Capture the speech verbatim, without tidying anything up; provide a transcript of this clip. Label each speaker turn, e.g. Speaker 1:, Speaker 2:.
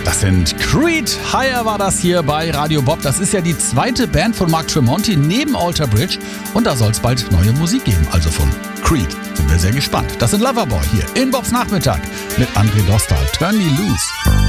Speaker 1: Das sind Creed. Higher war das hier bei Radio Bob. Das ist ja die zweite Band von Mark Tremonti neben Alter Bridge. Und da soll es bald neue Musik geben, also von Creed. Sind wir sehr gespannt. Das sind Loverboy hier in Bobs Nachmittag mit André Dostal. Turn Me Loose.